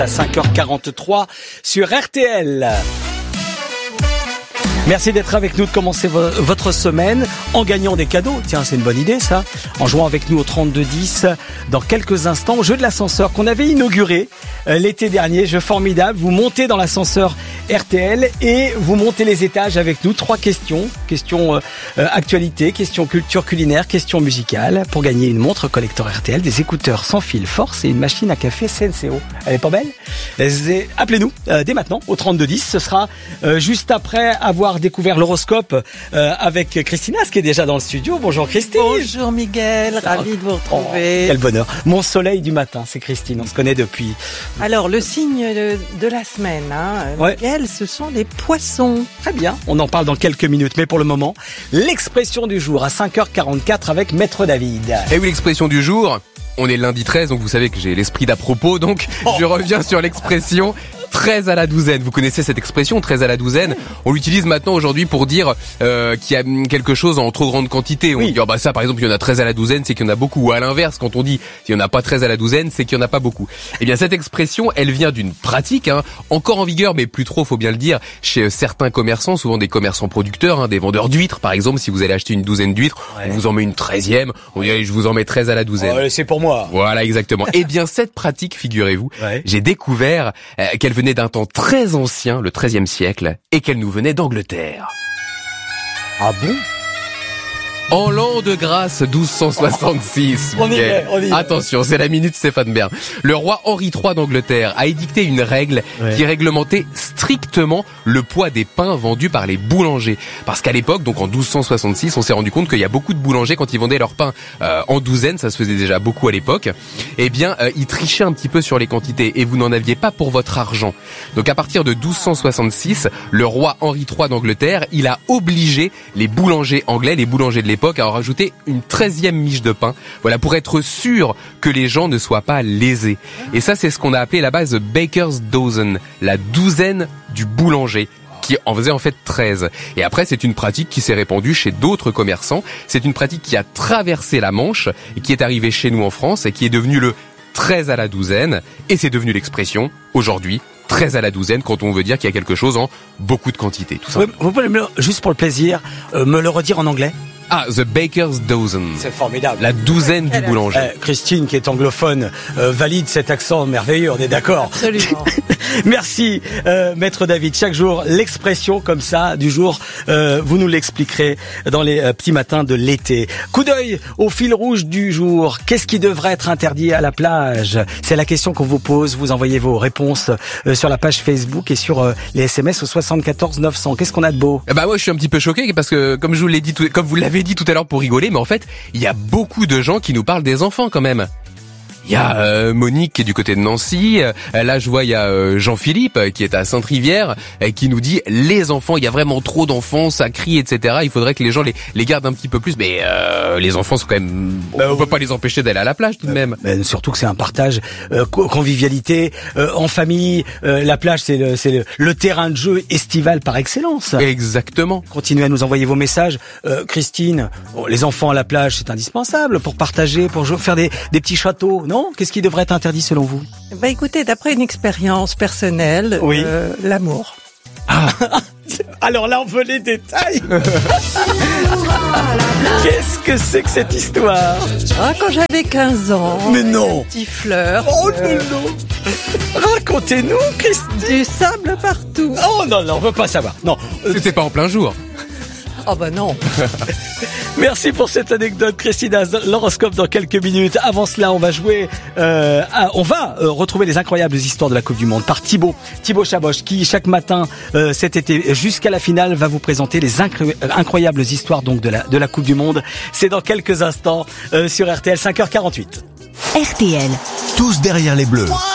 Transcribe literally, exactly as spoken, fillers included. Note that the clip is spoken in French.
À cinq heures quarante-trois sur R T L. Merci d'être avec nous, de commencer vo- votre semaine en gagnant des cadeaux. Tiens, c'est une bonne idée ça. En jouant avec nous au trente-deux dix dans quelques instants au jeu de l'ascenseur qu'on avait inauguré euh, l'été dernier. Jeu formidable. Vous montez dans l'ascenseur R T L et vous montez les étages avec nous. Trois questions. Questions euh, euh, actualité, questions culture culinaire, questions musicales pour gagner une montre collector R T L, des écouteurs sans fil force et une machine à café C N C O. Elle est pas belle? Euh, Appelez-nous euh, dès maintenant au trente-deux dix. Ce sera euh, juste après avoir découvert l'horoscope euh, avec Christina, qui est déjà dans le studio. Bonjour Christine. Bonjour Miguel, ravi de vous retrouver. Oh, quel bonheur. Mon soleil du matin, c'est Christine. On se connaît depuis. Alors le signe de, de la semaine, hein, Ouais. Miguel, ce sont les poissons. Très bien. On en parle dans quelques minutes. Mais pour le moment, l'expression du jour à cinq heures quarante-quatre avec Maître David. Et oui, l'expression du jour, on est lundi treize, donc vous savez que j'ai l'esprit d'à propos, donc Oh. je reviens sur l'expression treize à la douzaine. Vous connaissez cette expression, treize à la douzaine? On l'utilise maintenant aujourd'hui pour dire euh, qu'il y a quelque chose en trop grande quantité. On Oui. dit, oh bah ça par exemple, il y en a treize à la douzaine, c'est qu'il y en a beaucoup. Ou à l'inverse, quand on dit il y en a pas treize à la douzaine, c'est qu'il y en a pas beaucoup. Eh bien cette expression, elle vient d'une pratique, hein, encore en vigueur, mais plus trop, faut bien le dire, chez certains commerçants, souvent des commerçants producteurs, hein, des vendeurs d'huîtres par exemple. Si vous allez acheter une douzaine d'huîtres, Ouais. on vous en met une treizième, on dit allez, je vous en mets treize à la douzaine. Oh, c'est pour moi. Voilà, exactement. Eh bien, cette pratique, figurez-vous, Ouais. j'ai découvert euh, qu'elle venait d'un temps très ancien, le treizième siècle, et qu'elle nous venait d'Angleterre. Ah bon? En l'an de grâce douze cent soixante-six. On y Miguel. est, on y est. Attention, c'est la minute Stéphane Bern. Le roi Henri trois d'Angleterre a édicté une règle Ouais. qui réglementait strictement le poids des pains vendus par les boulangers. Parce qu'à l'époque, donc en douze cent soixante-six, on s'est rendu compte qu'il y a beaucoup de boulangers, quand ils vendaient leur pain euh, en douzaine, ça se faisait déjà beaucoup à l'époque, eh bien, euh, ils trichaient un petit peu sur les quantités et vous n'en aviez pas pour votre argent. Donc à partir de douze cent soixante-six, le roi Henri trois d'Angleterre, il a obligé les boulangers anglais, les boulangers de l'époque, à en rajouter une treizième miche de pain, voilà, pour être sûr que les gens ne soient pas lésés. Et ça, c'est ce qu'on a appelé là-bas the baker's dozen, la douzaine du boulanger, qui en faisait en fait treize. Et après, c'est une pratique qui s'est répandue chez d'autres commerçants. C'est une pratique qui a traversé la Manche et qui est arrivée chez nous en France et qui est devenue le treize à la douzaine. Et c'est devenu l'expression, aujourd'hui, treize à la douzaine, quand on veut dire qu'il y a quelque chose en beaucoup de quantité, tout Vous, simplement. vous pouvez, me- juste pour le plaisir, euh, me le redire en anglais? Ah, the baker's dozen. C'est formidable. La douzaine du boulanger. Eh, Christine, qui est anglophone, euh, valide cet accent merveilleux, on est d'accord? Absolument. Merci, euh, Maître David. Chaque jour, l'expression comme ça du jour, euh, vous nous l'expliquerez dans les euh, petits matins de l'été. Coup d'œil au fil rouge du jour. Qu'est-ce qui devrait être interdit à la plage? C'est la question qu'on vous pose. Vous envoyez vos réponses euh, sur la page Facebook et sur euh, les S M S au soixante-quatorze neuf cents. Qu'est-ce qu'on a de beau? Eh ben moi je suis un petit peu choqué parce que comme je vous l'ai dit tout, comme vous l'avez dit tout à l'heure pour rigoler, mais en fait il y a beaucoup de gens qui nous parlent des enfants quand même. Il y a euh, Monique qui est du côté de Nancy, euh, là je vois il y a euh, Jean-Philippe euh, qui est à Sainte-Rivière euh, qui nous dit les enfants, il y a vraiment trop d'enfants, ça crie, et cetera. Il faudrait que les gens les, les gardent un petit peu plus, mais euh, les enfants sont quand même, Bah, on peut pas les empêcher d'aller à la plage tout de même. Mais surtout que c'est un partage, euh, co- convivialité, euh, en famille. Euh, la plage, c'est le, c'est le, le terrain de jeu estival par excellence. Exactement. Continuez à nous envoyer vos messages. Euh, Christine, bon, les enfants à la plage, c'est indispensable pour partager, pour jouer, faire des, des petits châteaux, non? Qu'est-ce qui devrait être interdit selon vous? Bah écoutez, d'après une expérience personnelle, Oui. euh, l'amour. Alors là, on veut les détails. Qu'est-ce que c'est que cette histoire? Ah, quand j'avais quinze ans, Mais non. petit fleur, Oh euh, non, non. Racontez-nous, Christine. du sable partout. Oh non, non, on veut pas savoir. Non. Euh, C'était pas en plein jour. Oh bah non. Merci pour cette anecdote, Christina. L'horoscope dans quelques minutes. Avant cela, on va jouer, euh, à- on va euh, retrouver les incroyables histoires de la Coupe du Monde par Thibaut, Thibaut Chaboch, qui chaque matin euh, cet été jusqu'à la finale va vous présenter les incro- incroyables histoires donc de la de la Coupe du Monde. C'est dans quelques instants euh, sur R T L cinq heures quarante-huit. R T L. Tous derrière les Bleus.